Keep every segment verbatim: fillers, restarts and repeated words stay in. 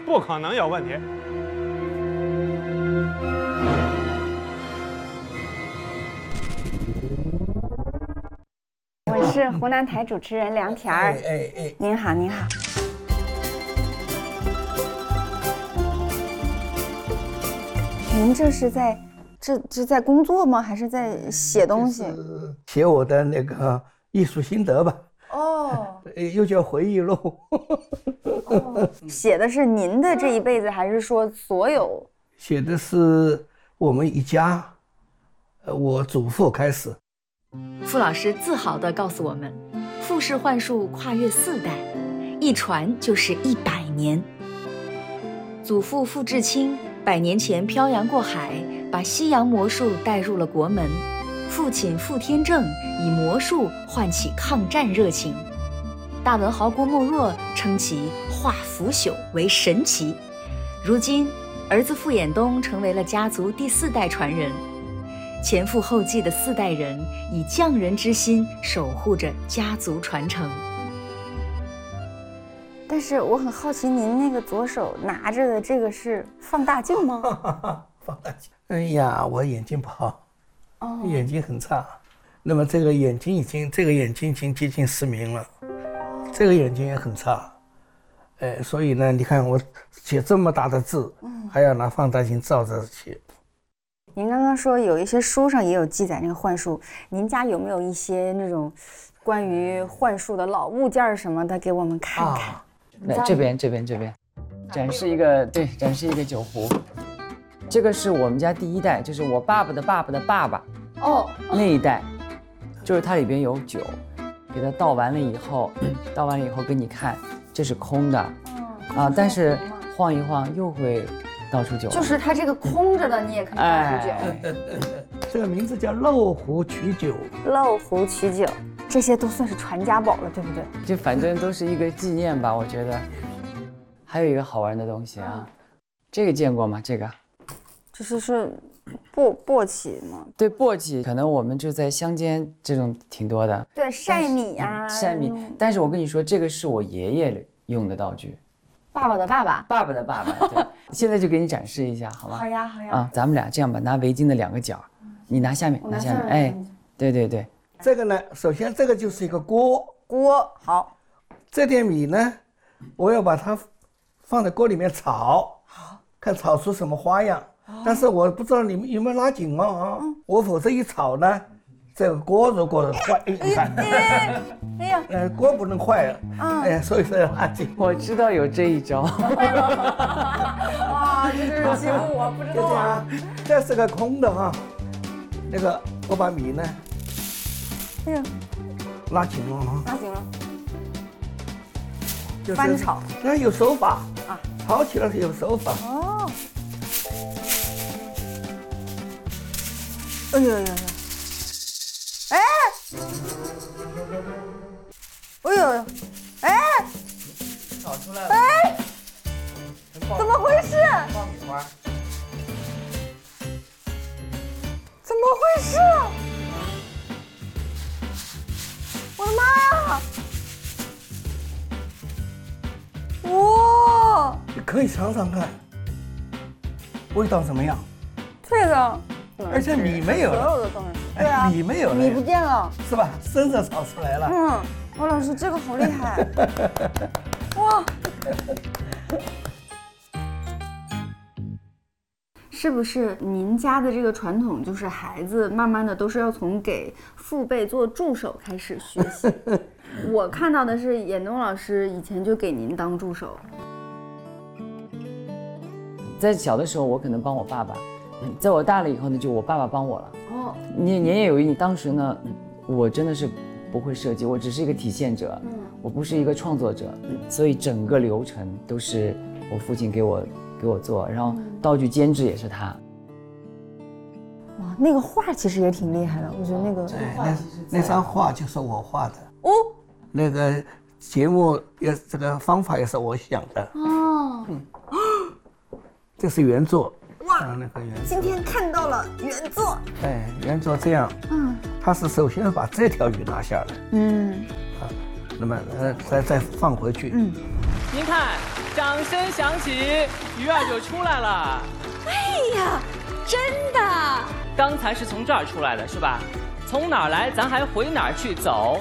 不可能有问题。 我是湖南台主持人梁田儿。 哎哎哎， 您好，您好。您这是在这这在工作吗？还是在写东西？ 写我的那个艺术心得吧。 哦， 又叫回忆录。 哦，写的是您的这一辈子，还是说所有？ 写的是我们一家，呃，我祖父开始。 傅老师自豪地告诉我们，傅氏幻术跨越四代，一传就是一百年。祖父傅志清百年前漂洋过海，把西洋魔术带入了国门。父亲傅天正以魔术唤起抗战热情。大文豪郭沫若称其画腐朽为神奇。如今，儿子傅衍东成为了家族第四代传人。前赴后继的四代人以匠人之心守护着家族传承。 但是我很好奇，您那个左手拿着的这个是放大镜吗？ 放大镜。哎呀，我眼睛不好， 哦， 眼睛很差。那么这个眼睛已经，这个眼睛已经接近失明了，这个眼睛也很差。哎，所以呢，你看我写这么大的字，嗯，还要拿放大镜照着写。 您刚刚说有一些书上也有记载那个幻术，您家有没有一些那种关于幻术的老物件什么的给我们看看？啊， 来这边这边这边，展示一个，对，展示一个酒壶。这个是我们家第一代，就是我爸爸的爸爸的爸爸哦那一代，就是它里边有酒，给它倒完了以后，倒完了以后给你看，这是空的，啊，但是晃一晃又会倒出酒来， 就是它这个空着的你也可以倒出酒。 哎，这个名字叫漏壶取酒。 漏壶取酒，这些都算是传家宝了，对不对？ 就反正都是一个纪念吧，我觉得。还有一个好玩的东西啊，这个见过吗？这个， 这是是簸簸箕吗？ 对，簸箕，可能我们就在乡间这种挺多的。 对，晒米啊， 晒米。但是我跟你说，这个是我爷爷用的道具。 爸爸的爸爸， 爸爸的爸爸。对，现在就给你展示一下，好吗？ 好呀，好呀。 啊，咱们俩这样吧，拿围巾的两个角，你拿下面，拿下面。哎，对对对。 这个呢，首先这个就是一个锅， 锅好。 这点米呢，我要把它放在锅里面炒，看炒出什么花样。但是我不知道你们有没有拉紧哦啊！我否则一炒呢，这个锅如果坏，你看， 哎呀， 呃，锅不能坏了，哎，所以说要拉紧。 我知道有这一招。 哇，这是欺负我，不知道啊。 这是个空的哈，那个我把米呢， 哎呀， 拉紧了啊， 拉紧了。 翻炒，那有手法啊，炒起来是有手法。哦。 哎呀呀呀！哎！哎呦呦！哎！ 炒出来了！ 哎！怎么回事？ 爆米花！ 怎么回事？我的妈呀！哇！ 你可以尝尝看，味道怎么样？ 这个。 而且米没有了， 所有的东西，对啊， 米没有了， 米不见了， 是吧？生着炒出来了。 嗯，王老师这个好厉害，哇！是不是您家的这个传统，就是孩子慢慢的都是要从给父辈做助手开始学习？我看到的是衍东老师以前就给您当助手， 在小的时候我可能帮我爸爸。在我大了以后呢，就我爸爸帮我了。哦，年年也有余。当时呢，我真的是不会设计，我只是一个体现者，嗯，我不是一个创作者，所以整个流程都是我父亲给我给我做，然后道具监制也是他。 哇，那个画其实也挺厉害的，我觉得那个对，那那张画就是我画的哦，那个节目也这个方法也是我想的哦，嗯，这是原作。 哇，那个原今天看到了原作。 哎，原作这样，嗯，他是首先把这条鱼拿下来，嗯，啊，那么呃再再放回去，嗯， 您看，掌声响起，鱼儿就出来了。 哎呀，真的！ 刚才是从这儿出来的，是吧？从哪儿来，咱还回哪儿去走。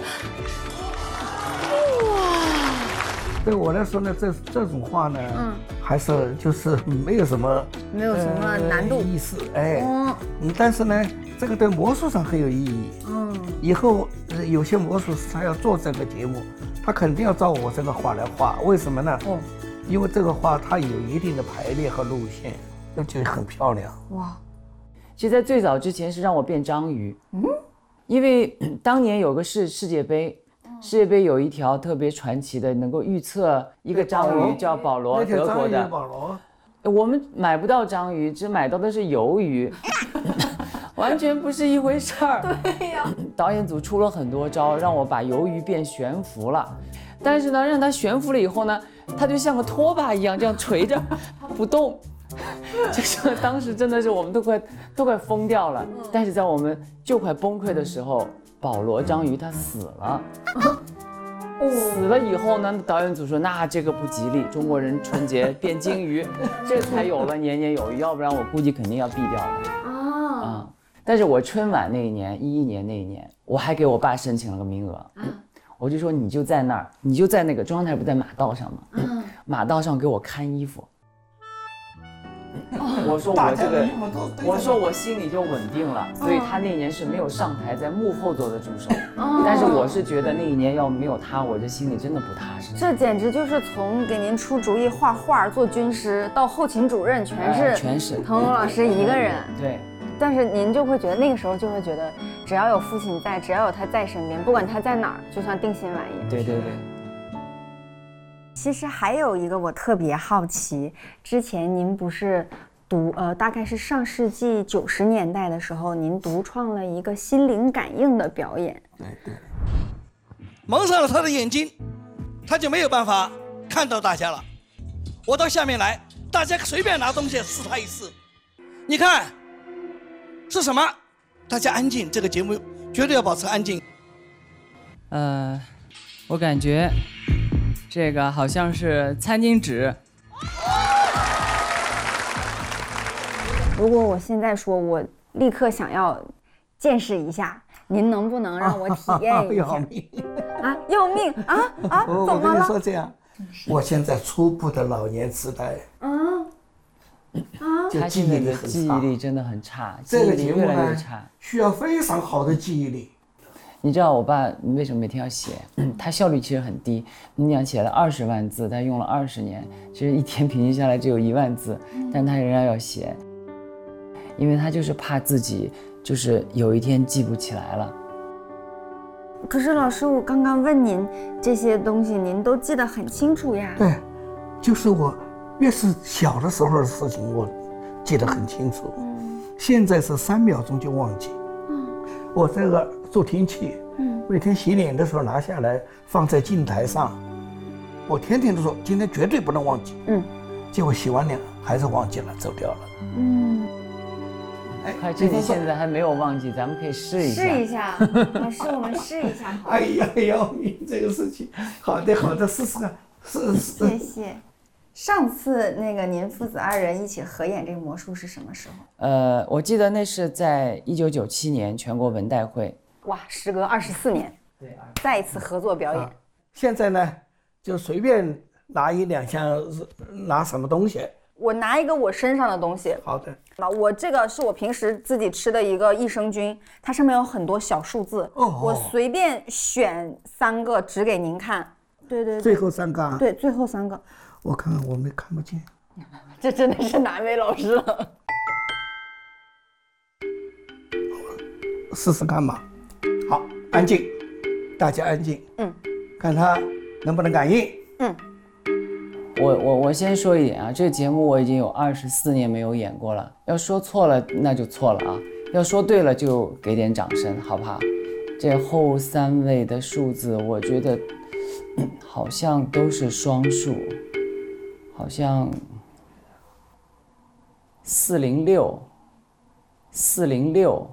哇！ 对我来说呢，这这种画呢，嗯，还是就是没有什么没有什么难度、 呃、意思，哎， 嗯， 嗯，但是呢，这个对魔术上很有意义。嗯，以后、呃、有些魔术师他要做这个节目，他肯定要照我这个画来画，为什么呢？哦，因为这个画它有一定的排列和路线，那就很漂亮。哇， 其实，在最早之前是让我变章鱼，嗯，因为当年有个世世界杯。世界杯有一条特别传奇的，能够预测一个章鱼，叫保罗，德国的。 保罗， 我们买不到章鱼，只买到的是鱿鱼，完全不是一回事儿。 对呀。 导演组出了很多招，让我把鱿鱼变悬浮了，但是呢，让它悬浮了以后呢，它就像个拖把一样这样垂着，不动。就是当时真的是我们都快都快疯掉了，但是在我们就快崩溃的时候。保罗章鱼他死了，死了以后呢，导演组说那这个不吉利，中国人春节变金鱼，这才有了年年有余，要不然我估计肯定要毙掉的啊、嗯。但是我春晚那一年，一一年那一年，我还给我爸申请了个名额，嗯、我就说你就在那儿，你就在那个中央台不在马道上吗？嗯、马道上给我看衣服。我说我这个，我说我心里就稳定了，所以他那年是没有上台，在幕后做的助手。但是我是觉得那一年要没有他，我这心里真的不踏实。 这简直就是从给您出主意画画、做军师到后勤主任，全是、呃、 全是腾龙老师一个人。 对。 但是您就会觉得那个时候就会觉得，只要有父亲在，只要有他在身边，不管他在哪儿，就像定心丸一样。 对对对。 其实还有一个我特别好奇，之前您不是独呃，大概是上世纪九十年代的时候，您独创了一个心灵感应的表演。 对对，蒙上了他的眼睛，他就没有办法看到大家了。我到下面来，大家随便拿东西试他一试。你看是什么？大家安静，这个节目绝对要保持安静。 呃，我感觉这个好像是餐巾纸。 如果我现在说，我立刻想要见识一下，您能不能让我体验一下？ 要命啊！要命啊啊！ 我我跟你说这样，我现在初步的老年痴呆，啊啊，就记忆力很差，记忆力真的很差， 这个节目越来越差， 需要非常好的记忆力。 你知道我爸为什么每天要写？他效率其实很低。你讲写了二十万字，他用了二十年，其实一天平均下来只有一万字，但他仍然要写。因为他就是怕自己就是有一天记不起来了。 可是老师，我刚刚问您这些东西，您都记得很清楚呀。 对，就是我越是小的时候的事情，我记得很清楚。嗯，现在是三秒钟就忘记。嗯，我这个助听器，嗯，每天洗脸的时候拿下来放在镜台上，我天天都说今天绝对不能忘记。嗯，结果洗完脸还是忘记了，走掉了。嗯。 快，这你现在还没有忘记，咱们可以试一下。 试一下，老师，我们试一下。 哎呀，要命这个事情。好的，好的，试试看，试试。 谢谢。上次那个您父子二人一起合演这个魔术是什么时候？ 呃，我记得那是在一九九七年全国文代会。 哇，时隔二十四年，对，再一次合作表演。啊、 现在呢，就随便拿一两项，拿什么东西。 我拿一个我身上的东西。 好的。 我这个是我平时自己吃的一个益生菌，它上面有很多小数字。哦。我随便选三个指给您看。对对对。 最后三个啊。 对，最后三个。 我看看，我没看不见。 这真的是难为老师了。 试试看吧。好，安静，大家安静。嗯。看他能不能感应。嗯。 我我我先说一点啊，这个节目我已经有二十四年没有演过了。要说错了那就错了啊，要说对了就给点掌声，好不好？这后三位的数字，我觉得、嗯、好像都是双数，好像四零六，四零六。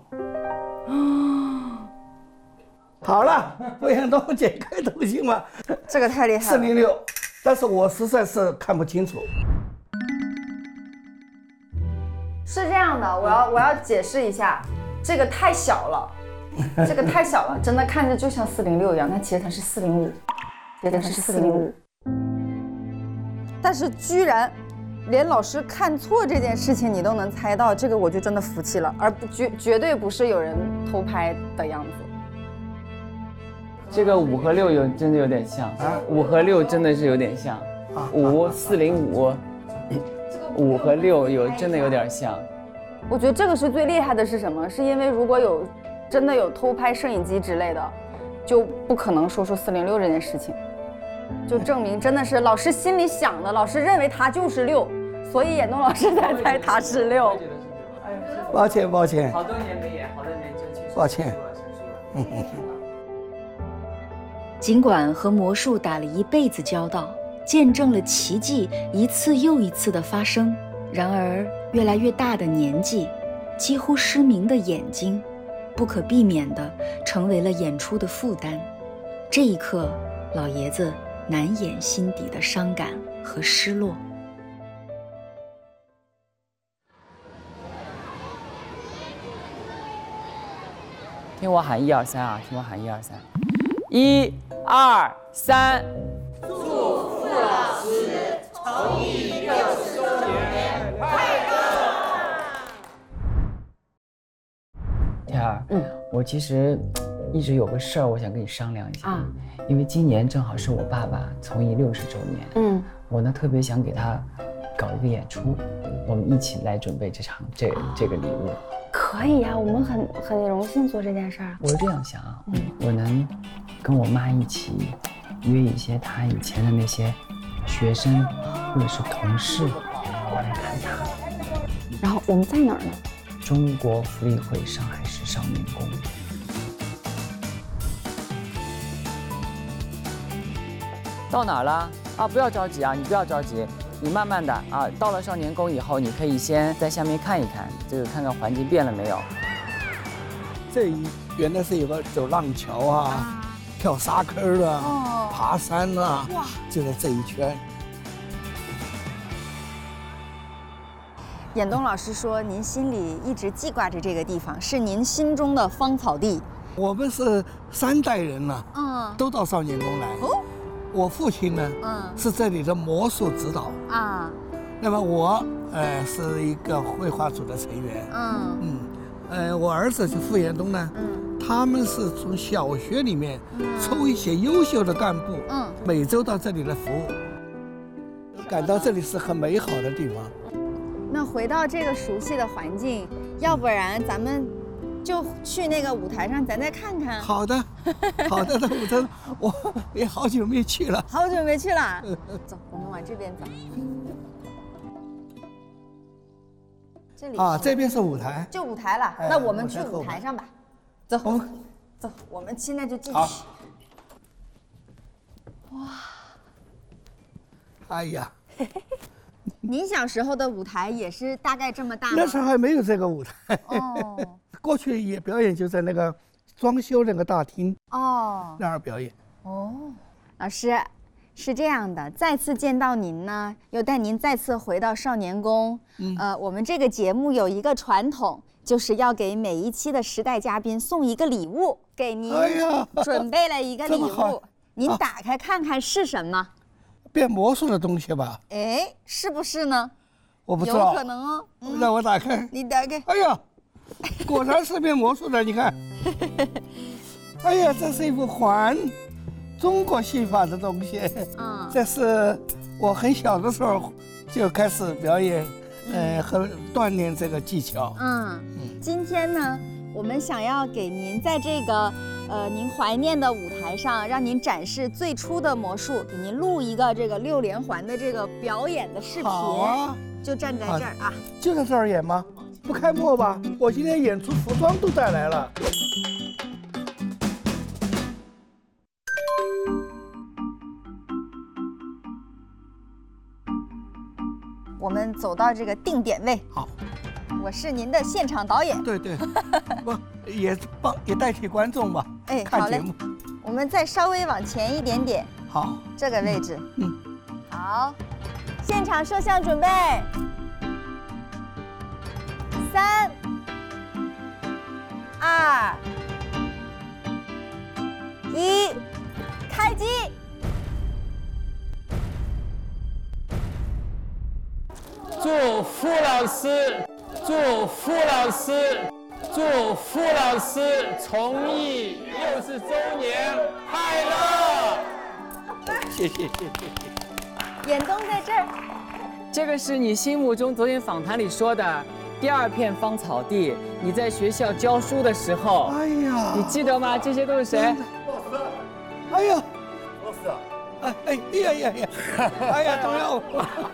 好了，不想多解开东西嘛。 这个太厉害了。 四零六。 但是我实在是看不清楚。 是这样的，我要我要解释一下，这个太小了，这个太小了，真的看着就像四零六一样，但其实它是四零五，其实它是四零五。但是居然连老师看错这件事情你都能猜到，这个我就真的服气了，而不绝绝对不是有人偷拍的样子。 这个五和六有真的有点像，啊、五和六真的是有点像，啊、五四零五，五和六有真的有点像。 我觉得这个是最厉害的是什么？是因为如果有真的有偷拍摄影机之类的，就不可能说出四零六这件事情。就证明真的是老师心里想的，老师认为他就是六，所以眼动老师才猜他是六。 抱歉抱歉， 好多年没演，好多年就去。 抱歉。 尽管和魔术打了一辈子交道，见证了奇迹一次又一次的发生，然而越来越大的年纪，几乎失明的眼睛，不可避免地成为了演出的负担。这一刻，老爷子难掩心底的伤感和失落。 听我喊一二三啊！听我喊一二三，一二三。 祝傅老师从艺六十周年快乐！ 天儿，嗯，我其实一直有个事儿，我想跟你商量一下啊。因为今年正好是我爸爸从艺六十周年，嗯，我呢特别想给他搞一个演出，我们一起来准备这场这这个礼物。 可以呀、啊，我们很很荣幸做这件事儿。 我是这样想啊，嗯，我能跟我妈一起约一些她以前的那些学生或者是同事过来看她。 然后我们在哪儿呢？ 中国福利会上海市少年宫。到哪儿了啊？不要着急啊，你不要着急，你慢慢的啊。到了少年宫以后，你可以先在下面看一看，这个看看环境变了没有。 这一原来是有个走浪桥啊，啊跳沙坑的、啊，哦、爬山啊，哇，就在这一圈。 眼动老师说，您心里一直记挂着这个地方，是您心中的芳草地。 我们是三代人了、啊，嗯，都到少年宫来。哦。我父亲呢，嗯，是这里的魔术指导啊。那么我，呃，是一个绘画组的成员。嗯嗯，呃，我儿子是傅延东呢，嗯，他们是从小学里面抽一些优秀的干部，嗯，每周到这里来服务，感到这里是很美好的地方。 那回到这个熟悉的环境，要不然咱们就去那个舞台上，咱再看看。 好的，好的，那舞台我也好久没去了。 好久没去了，走，我们往这边走。这里啊，这边是舞台， 就舞台了。哎、那我们去舞台上吧。走，我们走，我们现在就进去。哇， 哎呀。 您小时候的舞台也是大概这么大吗？ 那时候还没有这个舞台。哦。过去也表演就在那个装修那个大厅哦那儿表演。 哦，老师，是这样的，再次见到您呢，又带您再次回到少年宫。嗯。呃，我们这个节目有一个传统，就是要给每一期的时代嘉宾送一个礼物，给您准备了一个礼物，您打开看看是什么？ 变魔术的东西吧？ 哎，是不是呢？ 我不知道， 有可能哦。 嗯、让我打开。 你打开。 哎呀，果然是变魔术的，你看。哎呀，这是一副环，中国戏法的东西。嗯。这是我很小的时候就开始表演，呃，和锻炼这个技巧。 嗯。嗯今天呢，我们想要给您在这个。呃，您怀念的舞台上，让您展示最初的魔术，给您录一个这个六连环的这个表演的视频。好啊，就站在这儿啊。 就在这儿演吗？不开幕吧？我今天演出服装都带来了。 我们走到这个定点位。 好。 我是您的现场导演。 对对，不也帮也代替观众吧？哎，看节目。 我们再稍微往前一点点。 好， 这个位置。嗯， 好，现场摄像准备，三、二、一，开机。 祝傅老师，祝傅老师，祝傅老师从艺六十周年快乐！ 谢谢谢谢谢。 眼东在这儿。 这个是你心目中昨天访谈里说的第二片芳草地。你在学校教书的时候， 哎呀， 你记得吗？这些都是谁？ 哎呀， 老师啊， 哎哎呀呀呀，哎呀，总要。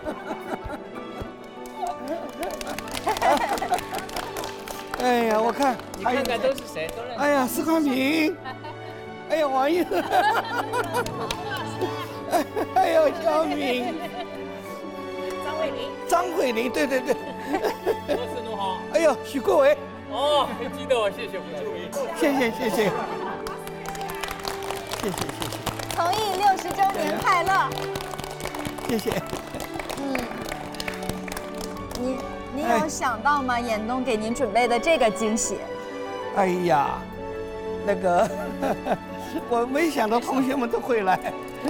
哎呀，我看， 你看看都是谁，都认识。 哎呀，施康平，哎呀，王毅，哎呀，小敏， 张慧玲， 张慧玲，对对对。 老师侬好。 哎呦，许国伟。 哦，还记得我，谢谢胡志伟。 谢谢谢谢。谢谢谢谢。 从艺六十周年快乐！ 谢谢。 嗯，你你有想到吗？眼东给您准备的这个惊喜。 哎呀，那个，我没想到同学们都会来。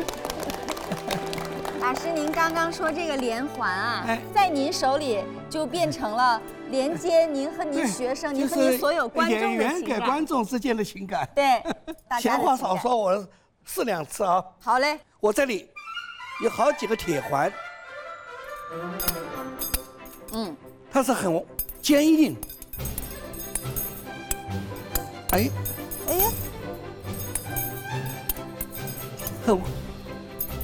老师，您刚刚说这个连环啊， 哎在您手里就变成了连接您和您学生、您和您所有观众的演员给情感。 观众之间的情感。 对，大家闲话的情感少说，我试两次啊。 好嘞， 我这里有好几个铁环， 嗯， 它是很坚硬。哎， 哎呀， 很